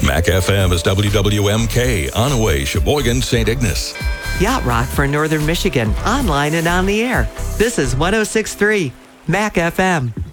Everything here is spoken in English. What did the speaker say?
Mac FM is WWMK, Onaway, Sheboygan, St. Ignace. Yacht Rock for Northern Michigan, online and on the air. This is 106.3 Mac FM.